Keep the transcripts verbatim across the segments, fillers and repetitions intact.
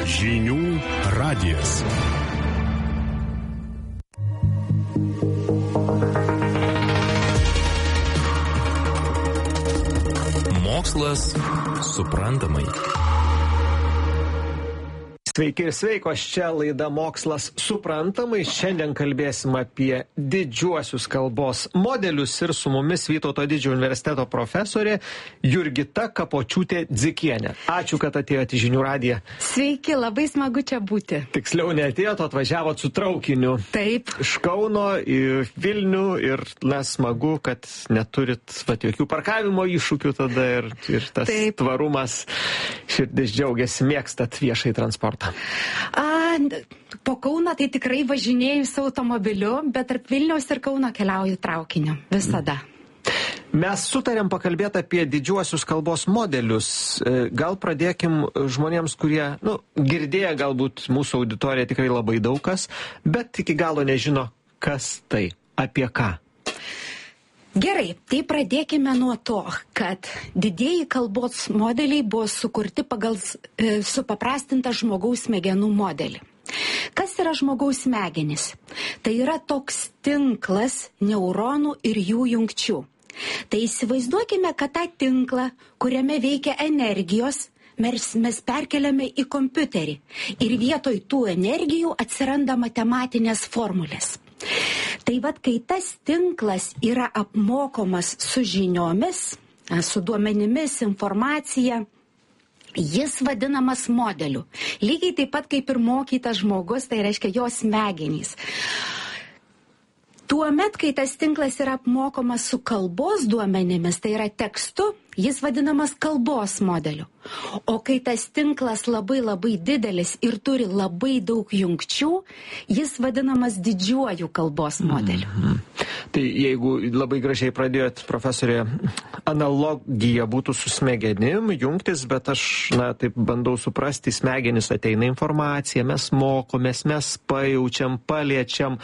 Žinių radijas. Mokslas suprantamai. Sveiki ir sveikos, čia laida Mokslas suprantamai. Šiandien kalbėsim apie didžiuosius kalbos modelius ir su mumis Vytauto Didžiojo universiteto profesorė Jurgita Kapočiūtė-Dzikienė. Ačiū, kad atėjote į Žinių radiją. Sveiki, labai smagu čia būti. Tiksliau neatėjot, atvažiavot su traukiniu. Taip. Iš Kauno į Vilnių ir na, smagu, kad neturit vat, jokių parkavimo iššūkių tada ir, ir tas Taip. Tvarumas. Širdis džiaugiasi, mėgstat viešai transportą. A, po Kauną tai tikrai važinėju su automobiliu, bet tarp Vilniaus ir Kauno keliauju traukiniu. Visada. Mes sutarėm pakalbėti apie didžiuosius kalbos modelius. Gal pradėkim žmonėms, kurie, nu, girdėję galbūt mūsų auditorija tikrai labai daug kas, bet iki galo nežino, kas tai, apie ką. Gerai, tai pradėkime nuo to, kad didieji kalbos modeliai buvo sukurti pagal e, supaprastintą žmogaus smegenų modelį. Kas yra žmogaus smegenys? Tai yra toks tinklas neuronų ir jų jungčių. Tai įsivaizduokime, kad tą tinklą, kuriame veikia energijos, mes, mes perkeliame į kompiuterį ir vietoj tų energijų atsiranda matematinės formulės. Tai vad, kai tas tinklas yra apmokomas su žiniomis, su duomenimis, informacija, jis vadinamas modeliu. Lygiai taip pat kaip ir mokytas žmogus, tai reiškia jo smegenys. Tuomet, kai tas tinklas yra apmokomas su kalbos duomenimis, tai yra tekstu, jis vadinamas kalbos modeliu. O kai tas tinklas labai labai didelis ir turi labai daug jungčių, jis vadinamas didžiuoju kalbos modeliu. Mm-hmm. Tai jeigu labai gražiai pradėjot, profesorė, analogija būtų su smegenim, jungtis, bet aš, na, taip bandau suprasti, smegenis ateina informacija, mes mokomės, mes pajaučiam, paliečiam,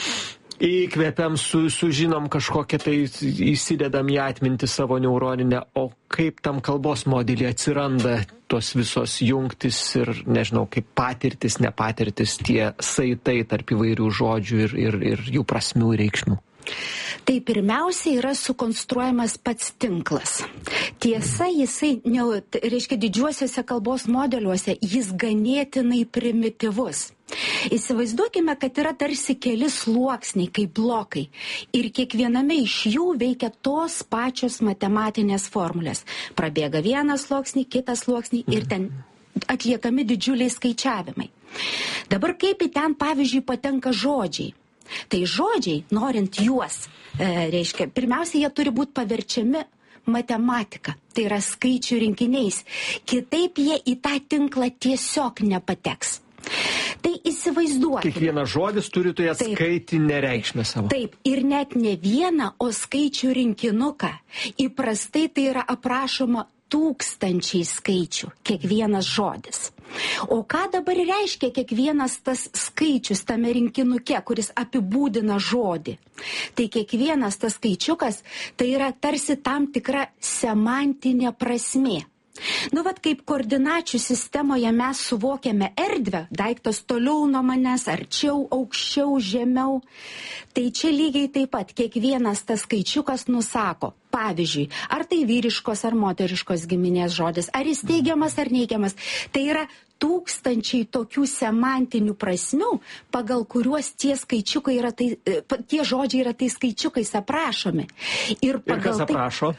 įkvepiam, su, sužinom kažkokią tai, įsidedam į atmintį savo neuroninę, o kaip tam kalbos modelį atsiranda tos visos jungtis ir, nežinau, kaip patirtis, nepatirtis, tie saitai tarp įvairių žodžių ir, ir, ir jų prasmių ir reikšmių. Tai pirmiausia yra sukonstruojamas pats tinklas. Tiesa, jisai, ne, reiškia, didžiuosiuose kalbos modeliuose jis ganėtinai primityvus. Įsivaizduokime, kad yra tarsi keli sluoksniai, kaip blokai, ir kiekviename iš jų veikia tos pačios matematinės formulės. Prabėga vienas sluoksnį, kitas sluoksnį ir ten atliekami didžiuliai skaičiavimai. Dabar kaip į ten, pavyzdžiui, patenka žodžiai? Tai žodžiai, norint juos, e, reiškia, pirmiausia, jie turi būti paverčiami matematika, tai yra skaičių rinkiniais. Kitaip jie į tą tinklą tiesiog nepateks. Tai įsivaizduokime. Kiekvienas žodis turi turėti Taip. skaitinę reikšmę savo. Taip, ir net ne vieną, o skaičių rinkinuką. Įprastai tai yra aprašoma tūkstančiai skaičių, kiekvienas žodis. O ką dabar reiškia kiekvienas tas skaičius tame rinkinuke, kuris apibūdina žodį? Tai kiekvienas tas skaičiukas, tai yra tarsi tam tikra semantinė prasmė. Nu, vat kaip koordinačių sistemoje mes suvokiame erdvę, daiktas toliau nuo manęs, arčiau, aukščiau, žemiau. Tai čia lygiai taip pat kiekvienas tas skaičiukas nusako, pavyzdžiui, ar tai vyriškos ar moteriškos giminės žodis, ar jis teigiamas ar neigiamas. Tai yra tūkstančiai tokių semantinių prasmių, pagal kuriuos tie skaičiukai yra, tai, tie žodžiai yra tai skaičiukais aprašomi. Ir, ir kas aprašo?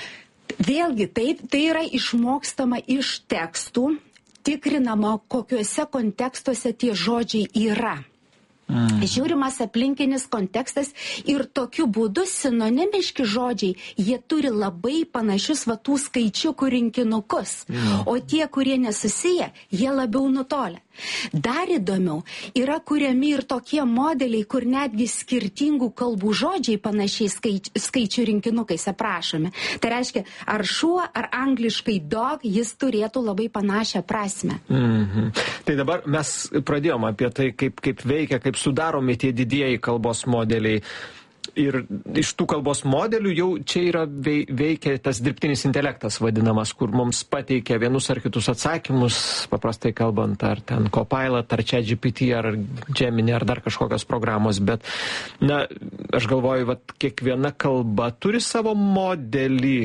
Vėlgi, taip, tai yra išmokstama iš tekstų, tikrinama, kokiuose kontekstuose tie žodžiai yra. Mm. Žiūrimas aplinkinis kontekstas ir tokiu būdu sinonimiški žodžiai, jie turi labai panašius va tų skaičiukų rinkinukus, mm. o tie, kurie nesusiję, jie labiau nutolę. Dar įdomiau, yra kuriami ir tokie modeliai, kur netgi skirtingų kalbų žodžiai panašiai skaič, skaičių rinkinukais aprašomi. Tai reiškia, ar šuo, ar angliškai dog, jis turėtų labai panašią prasmę. Mm-hmm. Tai dabar mes pradėjom apie tai, kaip, kaip veikia, kaip sudaromi tie didieji kalbos modeliai. ir iš tų kalbos modelių jau čia yra veikia tas dirbtinis intelektas vadinamas, kur mums pateikia vienus ar kitus atsakymus, paprastai kalbant, ar ten Copilot, ar ChatGPT, ar Gemini, ar dar kažkokios programos, bet, na, aš galvoju, vat, kiekviena kalba turi savo modelį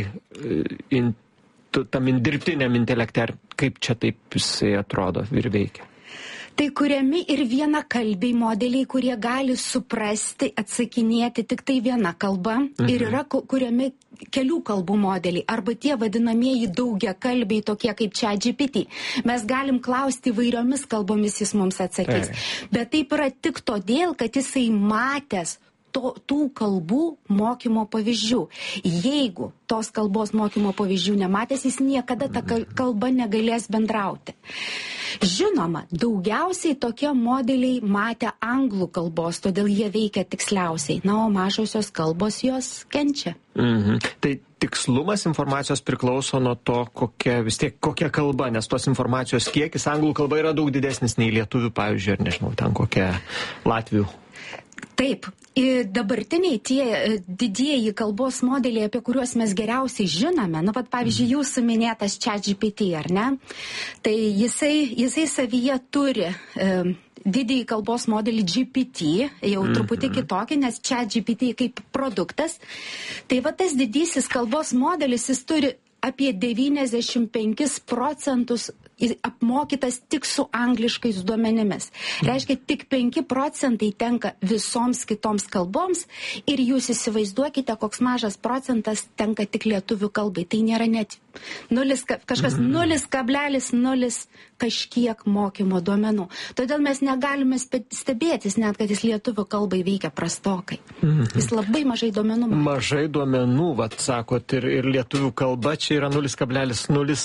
in, tam dirbtiniam intelekte, ar kaip čia taip jisai atrodo ir veikia. Tai kuriami ir vienakalbiai modeliai, kurie gali suprasti, atsakinėti tik tai viena kalba. Mhm. Ir yra kuriami kelių kalbų modeliai, arba tie vadinamieji daugiakalbiai, tokie kaip ChatGPT. Mes galim klausti įvairiomis kalbomis, jis mums atsakys. Tai. Bet taip yra tik todėl, kad jisai matęs to, tų kalbų mokymo pavyzdžių. Jeigu tos kalbos mokymo pavyzdžių nematęs, jis niekada tą kalbą negalės bendrauti. Žinoma, daugiausiai tokie modeliai matė anglų kalbos, todėl jie veikia tiksliausiai. Na, o mažosios kalbos jos kenčia. Mhm. Tai tikslumas informacijos priklauso nuo to, kokia, vis tiek kokia kalba, nes tos informacijos kiekis anglų kalba yra daug didesnis nei lietuvių, pavyzdžiui, ar nežinau, ten kokia latvių. Taip, dabartiniai tie didieji kalbos modeliai, apie kuriuos mes geriausiai žinome, nu, pat, pavyzdžiui, jūsų minėtas ChatGPT, ar ne? Tai jisai, jisai savyje turi e, didįjį kalbos modelį G P T, jau mm-hmm. truputį kitokį, nes ChatGPT kaip produktas. Tai va tas didysis kalbos modelis, jis turi apie devyniasdešimt penkis procentus apmokytas tik su angliškais duomenimis. Reiškia, tik penki procentai tenka visoms kitoms kalboms ir jūs įsivaizduokite, koks mažas procentas tenka tik lietuvių kalbai. Tai nėra net nulis, kažkas nulis kablelis nulis kažkiek mokymo duomenų. Todėl mes negalime stebėtis net, kad jis lietuvių kalbai veikia prastokai. Jis labai mažai duomenų. Mažai duomenų, vat sakot, ir, ir lietuvių kalba čia yra nulis kablelis nulis.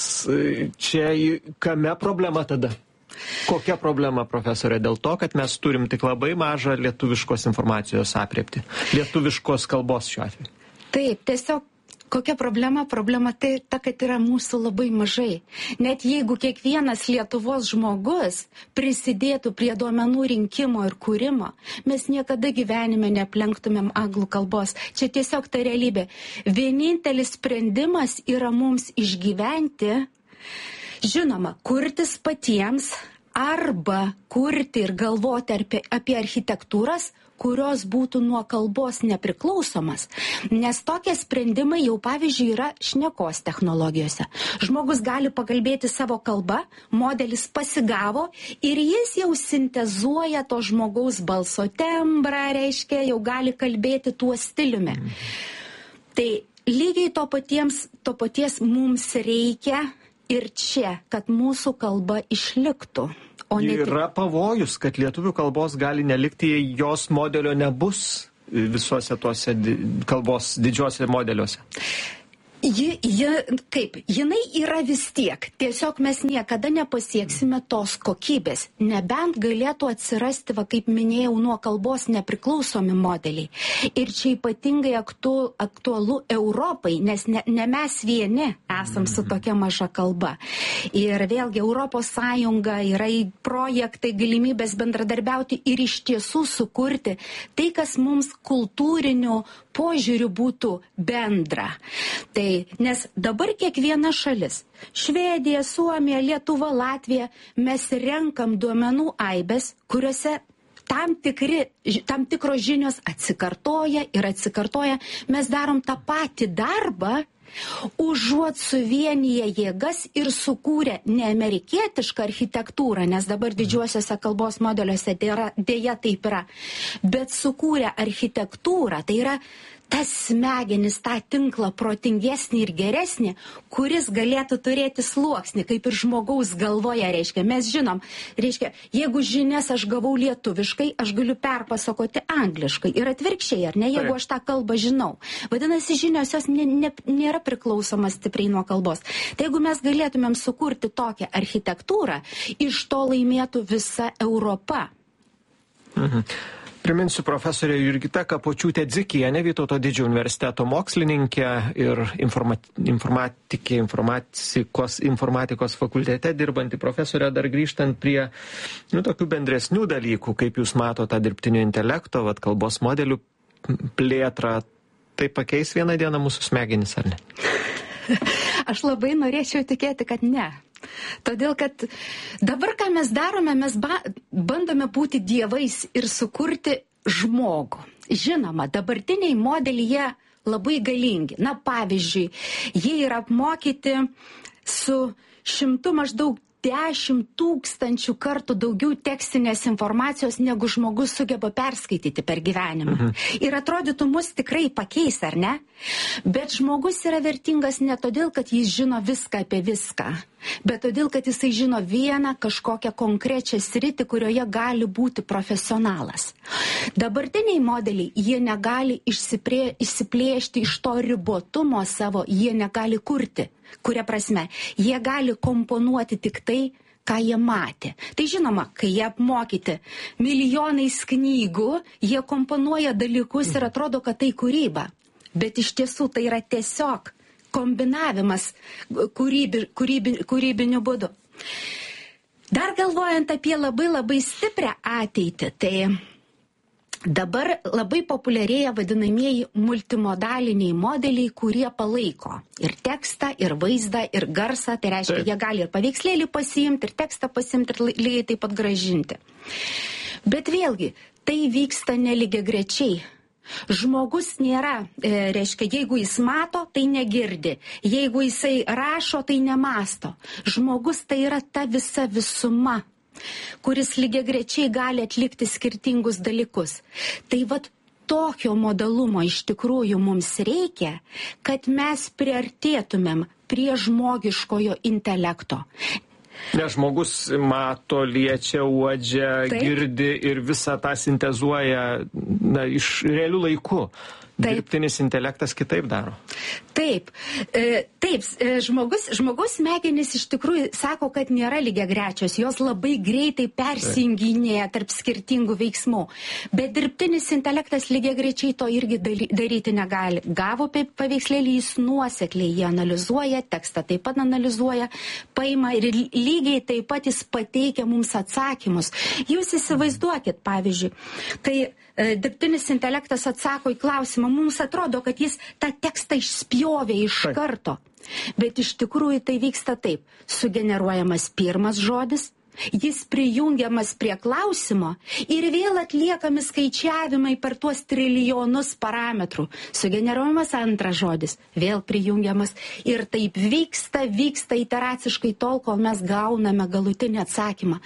Čia kame problema tada? Kokia problema, profesorė? Dėl to, kad mes turim tik labai mažą lietuviškos informacijos aprėpti. Lietuviškos kalbos šiuo atveju. Taip, tiesiog kokia problema? Problema tai ta, kad yra mūsų labai mažai. Net jeigu kiekvienas Lietuvos žmogus prisidėtų prie duomenų rinkimo ir kūrimo, mes niekada gyvenime neaplenktumėm anglų kalbos. Čia tiesiog ta realybė. Vienintelis sprendimas yra mums išgyventi, žinoma, kurtis patiems arba kurti ir galvoti apie, apie architektūras, kurios būtų nuo kalbos nepriklausomas. Nes tokie sprendimai jau, pavyzdžiui, yra šnekos technologijose. Žmogus gali pakalbėti savo kalbą, modelis pasigavo ir jis jau sintezuoja to žmogaus balso tembrą, reiškia, jau gali kalbėti tuo stiliumi. Tai lygiai to, patiems, to paties mums reikia ir čia, kad mūsų kalba išliktų. O ne tik... Yra pavojus, kad lietuvių kalbos gali nelikti, jei jos modelio nebus visuose tuose di- kalbos didžiuose modeliuose. Ji, ji, kaip, jinai yra vis tiek. Tiesiog mes niekada nepasieksime tos kokybės. Nebent galėtų atsirasti, va, kaip minėjau, nuo kalbos nepriklausomi modeliai. Ir čia ypatingai aktu, aktualu Europai, nes ne, ne mes vieni esam su tokia maža kalba. Ir vėlgi Europos Sąjunga yra į projektai, galimybės bendradarbiauti ir iš tiesų sukurti tai, kas mums kultūriniu požiūriu būtų bendra. Tai, nes dabar kiekviena šalis, Švedija, Suomija, Lietuva, Latvija, mes renkam duomenų aibės, kuriuose tam, tikri, tam tikros žinios atsikartoja ir atsikartoja. Mes darom tą patį darbą, užuot suvienyje jėgas ir sukūrė ne amerikietišką architektūrą, nes dabar didžiuosiuose kalbos modeliuose dėra, dėja taip yra, bet sukūrė architektūrą, tai yra tas smegenis, tą tinklą protingesnį ir geresnį, kuris galėtų turėti sluoksnį, kaip ir žmogaus galvoje, reiškia. Mes žinom, reiškia, jeigu žinias aš gavau lietuviškai, aš galiu perpasakoti angliškai ir atvirkščiai, ar ne, jeigu aš tą kalbą žinau. Vadinasi, žinios jos ne, ne, nėra priklausomas stipriai nuo kalbos. Tai jeigu mes galėtumėm sukurti tokią architektūrą, iš to laimėtų visa Europa. Mhm. Priminsiu, profesorė Jurgita Kapočiūtė-Dzikienė, Vytauto didžiojo universiteto mokslininkė ir informat, informatikė, informatikos, informatikos fakultete dirbanti profesorė, dar grįžtant prie nu, tokių bendresnių dalykų, kaip jūs mato tą dirbtinio intelekto, vat, kalbos modelių plėtrą, tai pakeis vieną dieną mūsų smegenis, ar ne? Aš labai norėčiau tikėti, kad ne. Todėl, kad dabar, ką mes darome, mes ba- bandome būti dievais ir sukurti žmogų. Žinoma, dabartiniai modeliai jie labai galingi. Na, pavyzdžiui, jie yra apmokyti su šimtu maždaug dešimt tūkstančių kartų daugiau tekstinės informacijos, negu žmogus sugeba perskaityti per gyvenimą. Mhm. Ir atrodytų, mus tikrai pakeis, ar ne? Bet žmogus yra vertingas ne todėl, kad jis žino viską apie viską, bet todėl, kad jisai žino vieną kažkokią konkrečią sritį, kurioje gali būti profesionalas. Dabartiniai modeliai, jie negali išsiplė, išsiplėšti iš to ribotumo savo, jie negali kurti. Kuria prasme, jie gali komponuoti tik tai, ką jie matė. Tai žinoma, kai jie apmokyti milijonais knygų, jie komponuoja dalykus ir atrodo, kad tai kūryba. Bet iš tiesų tai yra tiesiog kombinavimas kūrybi, kūrybi, kūrybiniu būdu. Dar galvojant apie labai labai stiprią ateitį, tai dabar labai populiarėja vadinamieji multimodaliniai modeliai, kurie palaiko ir tekstą, ir vaizdą, ir garsą. Tai reiškia, Taip. Jie gali ir paveikslėlį pasiimti, ir tekstą pasiimti, ir lygiai taip pat grąžinti. Bet vėlgi, tai vyksta nelygiagrečiai. Žmogus nėra, e, reiškia, jeigu jis mato, tai negirdi. Jeigu jisai rašo, tai nemasto. Žmogus tai yra ta visa visuma, kuris lygiagrečiai gali atlikti skirtingus dalykus. Tai vat tokio modalumo iš tikrųjų mums reikia, kad mes priartėtumėm prie žmogiškojo intelekto. Ne, žmogus mato, liečia, uodžia, Taip. girdi ir visą tą sintezuoja na, iš realių laikų. Taip. Dirbtinis intelektas kitaip daro. Taip, e, taip e, žmogus, žmogus smegenys iš tikrųjų sako, kad nėra lygiagrečios, jos labai greitai persijunginėja tarp skirtingų veiksmų. Bet dirbtinis intelektas lygiagrečiai to irgi daryti negali. Gavo paveikslėlį, jis nuosekliai jį analizuoja, tekstą taip pat analizuoja, paima ir lygiai taip pat jis pateikia mums atsakymus. Jūs įsivaizduokit, pavyzdžiui, kai e, dirbtinis intelektas atsako į klausimą, mums atrodo, kad jis tą tekstą išspjovė iš karto. Bet iš tikrųjų tai vyksta taip. Sugeneruojamas pirmas žodis, jis prijungiamas prie klausimo ir vėl atliekami skaičiavimai per tuos trilijonus parametrų. Sugeneruojamas antras žodis, vėl prijungiamas ir taip vyksta, vyksta iteraciškai tol, kol mes gauname galutinį atsakymą.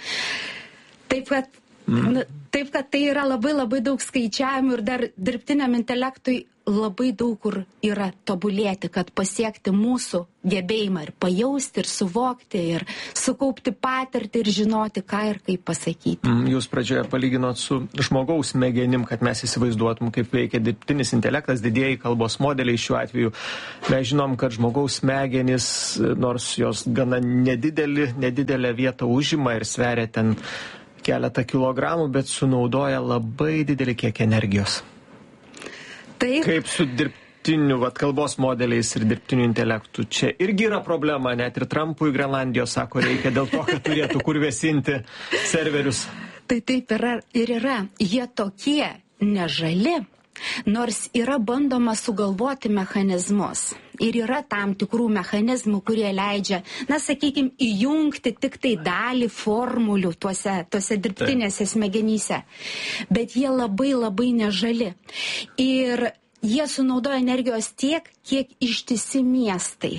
Taip, kad Mm. Taip, kad tai yra labai labai daug skaičiavimų ir dar dirbtiniam intelektui labai daug kur yra tobulėti, kad pasiekti mūsų gebėjimą ir pajausti, ir suvokti, ir sukaupti patirtį, ir žinoti, ką ir kaip pasakyti. Jūs pradžioje palyginot su žmogaus smegenim, kad mes įsivaizduotum, kaip veikia dirbtinis intelektas, didieji kalbos modeliai šiuo atveju. Mes žinom, kad žmogaus smegenys, nors jos gana nedidelį, nedidelę vietą užima ir sveria ten keletą kilogramų, bet sunaudoja labai didelį kiekį energijos. Taip. Kaip su dirbtiniu vat, kalbos modeliais ir dirbtiniu intelektu. Čia irgi yra problema, net ir Trumpui Grenlandijos sako, reikia dėl to, kad turėtų kur vėsinti serverius. Tai taip yra ir yra. Jie tokie nežali, nors yra bandoma sugalvoti mechanizmus. Ir yra tam tikrų mechanizmų, kurie leidžia, na, sakykime, įjungti tik tai dalį formulių tuose, tuose dirbtinėse smegenyse. Bet jie labai labai nežali. Ir jie sunaudoja energijos tiek, kiek ištisi miestai.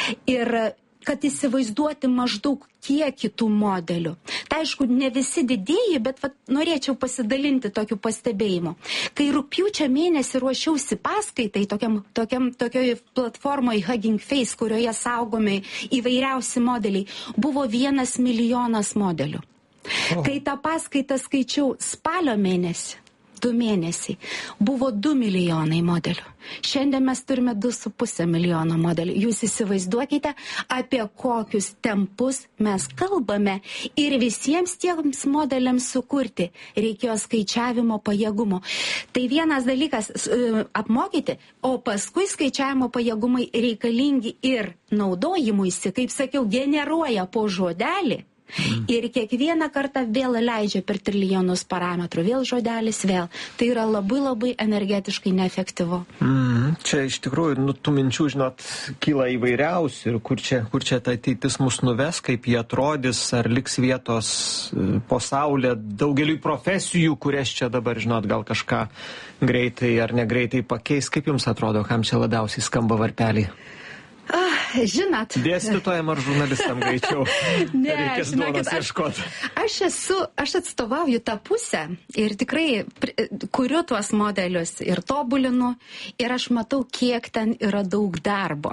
Ir kad įsivaizduoti maždaug kiek kitų modelių. Tai aišku, ne visi didieji, bet vat, norėčiau pasidalinti tokiu pastebėjimu. Kai rugpjūčio mėnesį ruošiausi paskaitai tokiam, tokiam, tokioj platformoje Hugging Face, kurioje saugomi įvairiausi modeliai, buvo vienas milijonas modelių. Oh. Kai tą paskaitą skaičiau spalio mėnesį, du mėnesiai, buvo du milijonai modelių. Šiandien mes turime du su pusė milijono modelių. Jūs įsivaizduokite, apie kokius tempus mes kalbame ir visiems tiems modeliams sukurti reikėjo skaičiavimo pajėgumo. Tai vienas dalykas apmokyti, o paskui skaičiavimo pajėgumai reikalingi ir naudojimuisi, kaip sakiau, generuoja po žodelį. Mm. Ir kiekvieną kartą vėl leidžia per trilijonus parametrų, vėl žodelis, vėl. Tai yra labai labai energetiškai neefektyvu. Mm. Čia iš tikrųjų, nu, tų minčių, žinot, kyla įvairiausių ir kur čia, kur čia ta ateitis mus nuves, kaip jie atrodys, ar liks vietos po saulė daugeliui profesijų, kurias čia dabar, žinot, gal kažką greitai ar negreitai pakeis. Kaip jums atrodo, kam čia labiausiai skamba varpeliai? Ah, žinot. Dėstytojam ar žurnalistam greičiau? Ne, reikės žinokit, duonos ieškoti. Aš, aš esu, aš atstovauju tą pusę ir tikrai kuriu tuos modelius ir tobulinu ir aš matau, kiek ten yra daug darbo.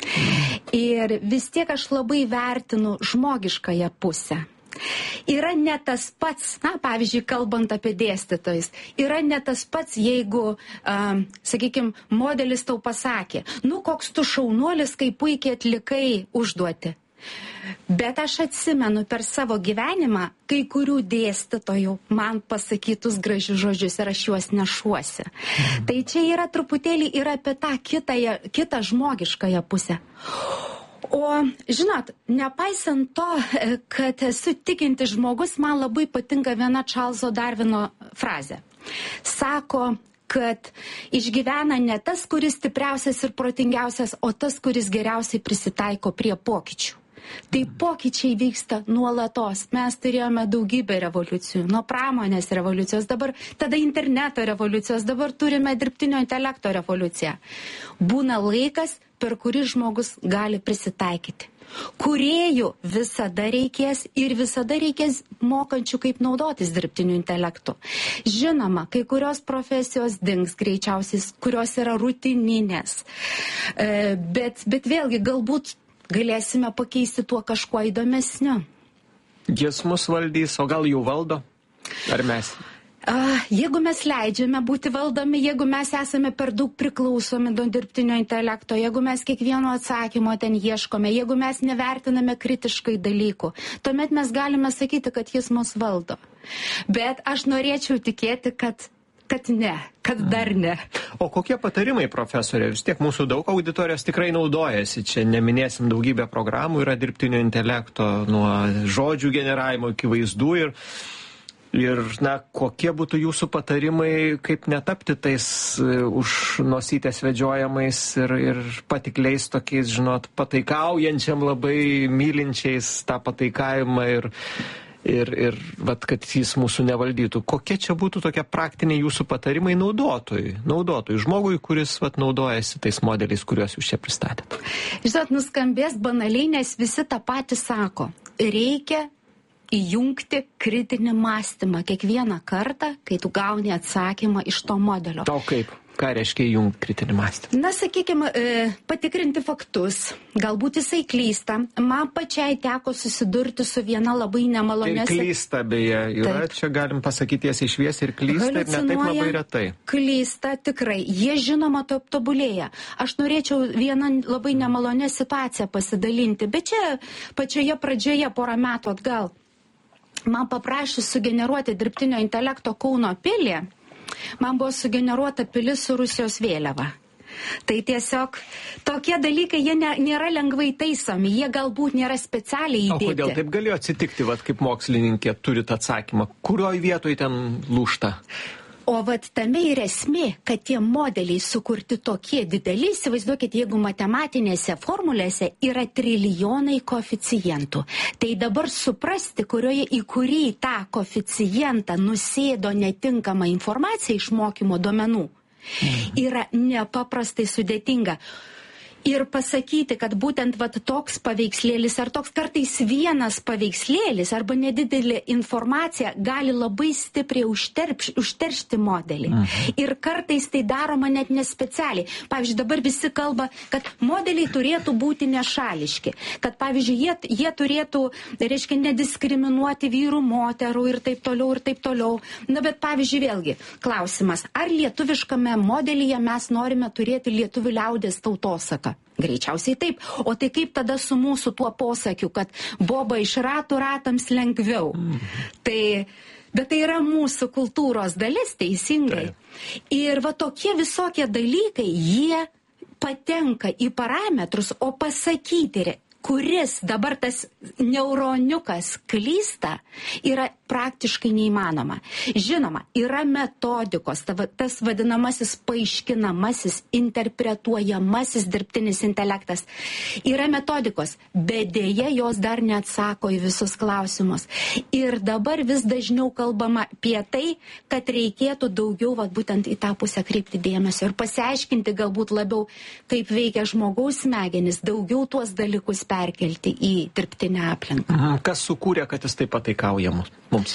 Ir vis tiek aš labai vertinu žmogiškąją pusę. Yra ne tas pats, na, pavyzdžiui, kalbant apie dėstytojus, yra ne tas pats, jeigu, um, sakykime, modelis tau pasakė, nu, koks tu šaunuolis, kai puikiai atlikai užduoti. Bet aš atsimenu per savo gyvenimą kai kurių dėstytojų man pasakytus gražius žodžius ir aš juos nešuosi. Mm. Tai čia yra truputėlį ir apie tą kitąją, kitą žmogiškąją pusę. O, žinot, nepaisant to, kad esu tikintis žmogus, man labai patinka viena Čarlzo Darvino frazė. Sako, kad išgyvena ne tas, kuris stipriausias ir protingiausias, o tas, kuris geriausiai prisitaiko prie pokyčių. Tai pokyčiai vyksta nuolatos. Mes turėjome daugybę revoliucijų, nuo pramonės revoliucijos, dabar tada interneto revoliucijos, dabar turime dirbtinio intelekto revoliuciją. Būna laikas, per kurį žmogus gali prisitaikyti. Kūrėjų visada reikės ir visada reikės mokančių, kaip naudotis dirbtiniu intelektu. Žinoma, kai kurios profesijos dings greičiausiai, kurios yra rutininės. Bet, bet vėlgi, galbūt galėsime pakeisti tuo kažkuo įdomesniu. Jis mus valdys, o gal jau valdo? Ar mes? Jeigu mes leidžiame būti valdomi, jeigu mes esame per daug priklausomi nuo dirbtinio intelekto, jeigu mes kiekvieno atsakymo ten ieškome, jeigu mes nevertiname kritiškai dalykų, tuomet mes galime sakyti, kad jis mus valdo. Bet aš norėčiau tikėti, kad kad ne, kad dar ne. O kokie patarimai, profesorė? Vis tiek mūsų daug auditorijos tikrai naudojasi. Čia neminėsim daugybę programų, yra dirbtinio intelekto, nuo žodžių generavimo iki vaizdų. Ir, ir na, kokie būtų jūsų patarimai, kaip netapti tais už nosytės vedžiojamais ir, ir patikliais tokiais, žinot, pataikaujančiam labai mylinčiais tą pataikavimą ir ir, ir vat, kad jis mūsų nevaldytų. Kokie čia būtų tokie praktiniai jūsų patarimai naudotojui, naudotojui, žmogui, kuris vat, naudojasi tais modeliais, kuriuos jūs čia pristatėt? Žinot, nuskambės banaliai, nes visi tą patį sako. Reikia įjungti kritinį mąstymą kiekvieną kartą, kai tu gauni atsakymą iš to modelio. O kaip? Ką reiškia įjungti kritinį mąstymą? Na, sakykime, patikrinti faktus. Galbūt jisai klysta. Man pačiai teko susidurti su viena labai nemalonė. Ir klysta, beje. Yra, taip. Čia galim pasakyti tiesiai šviesiai ir klysta, ir ne taip labai retai. Klysta tikrai. Jie žinoma top tobulėja. Aš norėčiau vieną labai nemalonę situaciją pasidalinti, bet čia pačioje pradžioje porą metų atgal. Man paprašys sugeneruoti dirbtinio intelekto Kauno pilį. Man buvo sugeneruota pilis su Rusijos vėliava. Tai tiesiog tokie dalykai, jie ne, nėra lengvai taisomi, jie galbūt nėra specialiai įdėti. O kodėl taip galėjo atsitikti, vat, kaip mokslininkė turit atsakymą? Kurioj vietoj ten lūžta? O vat tame ir esmė, kad tie modeliai sukurti tokie dideli, įsivaizduokit, jeigu matematinėse formulėse yra trilijonai koeficientų. Tai dabar suprasti, kurioje į kurį tą koeficientą nusėdo netinkama informacija iš mokymo duomenų, yra nepaprastai sudėtinga. Ir pasakyti, kad būtent vat, toks paveikslėlis ar toks kartais vienas paveikslėlis arba nedidelė informacija gali labai stipriai užterpš, užteršti modelį. Mhm. Ir kartais tai daroma net nespecialiai. Pavyzdžiui, dabar visi kalba, kad modeliai turėtų būti nešališki. Kad, pavyzdžiui, jie, jie turėtų, reiškia, nediskriminuoti vyrų, moterų ir taip toliau ir taip toliau. Na, bet, pavyzdžiui, vėlgi, klausimas, ar lietuviškame modelyje mes norime turėti lietuvių liaudės tautosaką? Greičiausiai taip. O tai kaip tada su mūsų tuo posakiu, kad boba iš ratų ratams lengviau. Mm. Tai, bet tai yra mūsų kultūros dalis, teisingai. Tai. Ir va tokie visokie dalykai, jie patenka į parametrus, o pasakyti kuris dabar tas neuroniukas klysta, yra praktiškai neįmanoma. Žinoma, yra metodikos, tas vadinamasis paaiškinamasis, interpretuojamasis dirbtinis intelektas. Yra metodikos, bet dėja jos dar neatsako į visus klausimus. Ir dabar vis dažniau kalbama apie tai, kad reikėtų daugiau vat, būtent į tą pusę kreipti dėmesio ir pasiaiškinti galbūt labiau, kaip veikia žmogaus smegenis, daugiau tuos dalykus perkelti į dirbtinę aplinką. Kas sukūrė, kad jis taip pataikauja mums?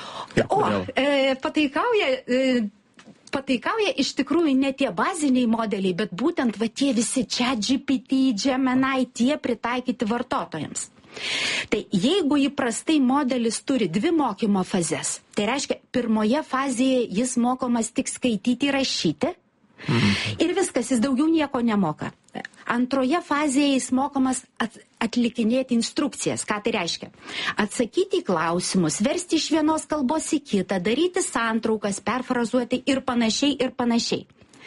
O, e, pataikauja... E, Pataikauja iš tikrųjų ne tie baziniai modeliai, bet būtent va tie visi ChatGPT, Gemini, tie pritaikyti vartotojams. Tai jeigu įprastai modelis turi dvi mokymo fazes, tai reiškia, pirmoje fazėje jis mokomas tik skaityti ir rašyti, mhm. ir viskas, jis daugiau nieko nemoka. Antroje fazėje jis mokomas atlikinėti instrukcijas. Ką tai reiškia? Atsakyti į klausimus, versti iš vienos kalbos į kitą, daryti santraukas, perfrazuoti ir panašiai ir panašiai.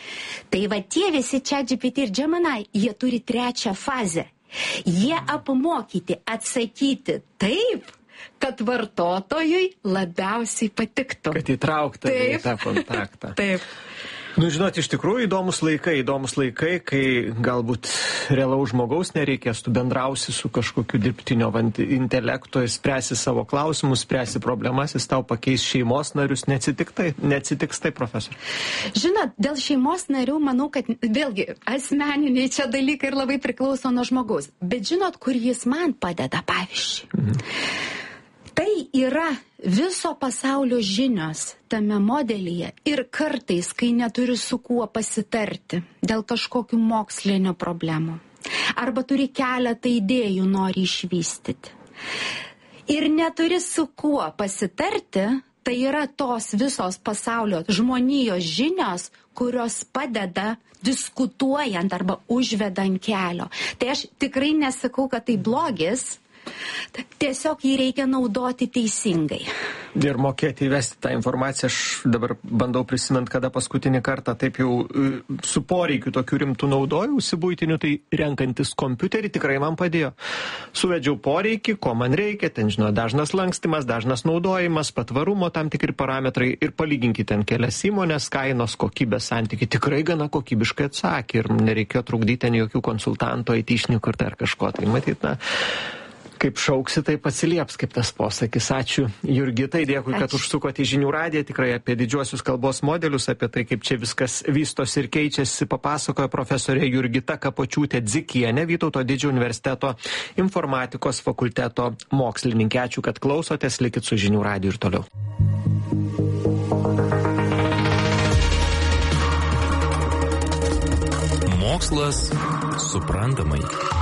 Tai va tie visi ChatGPT ir Gemini, jie turi trečią fazę. Jie apmokyti atsakyti taip, kad vartotojui labiausiai patiktų. Kad įtraukta į tą kontaktą. Taip. Nu, žinot, iš tikrųjų įdomus laikai, įdomus laikai, kai galbūt realaus žmogaus nereikės, tu bendrausi su kažkokiu dirbtinio intelekto ir spręsi savo klausimus, spręsi problemas, jis tau pakeis šeimos narius, neatsitiks tai, neatsitiks tai, profesor? Žinot, dėl šeimos narių, manau, kad vėlgi asmeniniai čia dalykai ir labai priklauso nuo žmogaus. Bet žinot, kur jis man padeda, pavyzdžiui? Mhm. Tai yra viso pasaulio žinios tame modelyje ir kartais, kai neturi su kuo pasitarti dėl kažkokių mokslinio problemų. Arba turi keletą idėjų nori išvystyti. Ir neturi su kuo pasitarti, tai yra tos visos pasaulio žmonijos žinios, kurios padeda diskutuojant arba užvedant kelio. Tai aš tikrai nesakau, kad tai blogis. Tiesiog jį reikia naudoti teisingai. Ir mokėti įvesti tą informaciją. Aš dabar bandau prisimint, kada paskutinį kartą taip jau su poreikiu tokių rimtų naudojausi buitiniu, tai renkantis kompiuterį tikrai man padėjo. Suvedžiau poreikį, ko man reikia, ten žinau, dažnas lankstimas, dažnas naudojimas, patvarumo tam tikri parametrai ir palyginkite ten kelias įmonės, kainos, kokybės santykiai. Tikrai gana kokybiškai atsakė ir nereikėjo trukdyti ten jokių konsultantų, aitišnių ar kažko. Tai matyt, na, kaip šauksi, taip atsilieps, kaip tas posakis. Ačiū Jurgitai, dėkui, kad užsukote į Žinių radiją, tikrai apie didžiuosius kalbos modelius, apie tai, kaip čia viskas vystosi ir keičiasi, papasakojo profesorė Jurgita Kapočiūtė-Dzikienė, Vytauto Didžiojo universiteto informatikos fakulteto mokslininkė. Ačiū, kad klausotės, likit su Žinių radiju ir toliau. Mokslas suprantamai.